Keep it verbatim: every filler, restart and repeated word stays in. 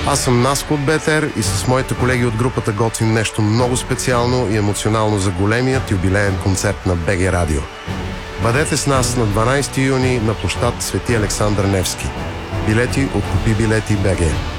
Аз съм Наско от БТР и с моите колеги от групата готвим нещо много специално и емоционално за големият юбилеен концерт на БГ Радио. Бъдете с нас на дванайсети юни на площад Свети Александър Невски. Билети от Купи билети БГ.